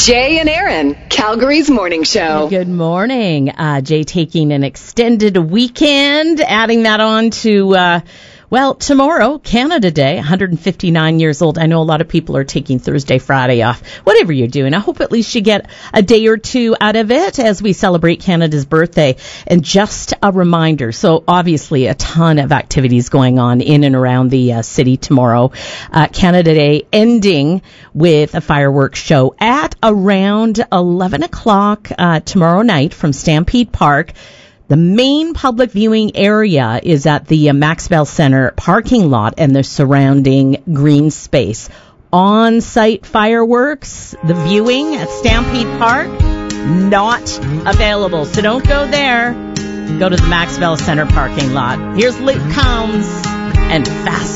Jay and Aaron, Calgary's morning show. Good morning. Jay taking an extended weekend, adding that on to, tomorrow, Canada Day, 159 years old. I know a lot of people are taking Thursday, Friday off. Whatever you're doing, I hope at least you get a day or two out of it as we celebrate Canada's birthday. And just a reminder, so obviously a ton of activities going on in and around the city tomorrow. Canada Day ending with a fireworks show at around 11 o'clock tomorrow night from Stampede Park. The main public viewing area is at the Max Bell Center parking lot and the surrounding green space. On-site fireworks, the viewing at Stampede Park, not available. So don't go there. Go to the Max Bell Center parking lot. Here's Luke Combs and Fast